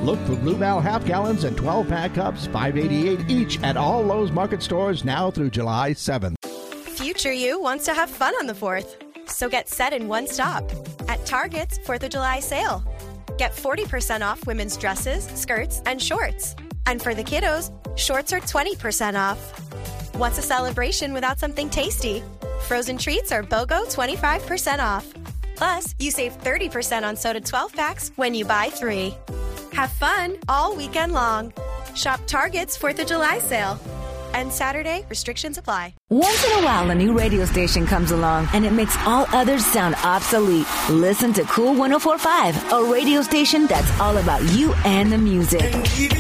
Look for Blue Bell half gallons and 12-pack cups, $5.88 each at all Lowe's Market stores now through July 7th. Future you wants to have fun on the 4th, so get set in one stop. At Target's 4th of July sale. Get 40% off women's dresses, skirts, and shorts. And for the kiddos, shorts are 20% off. What's a celebration without something tasty? Frozen treats are BOGO 25% off. Plus, you save 30% on soda 12-packs when you buy 3. Have fun all weekend long. Shop Target's 4th of July sale. And Saturday, restrictions apply. Once in a while, a new radio station comes along, and it makes all others sound obsolete. Listen to Cool 104.5, a radio station that's all about you and the music.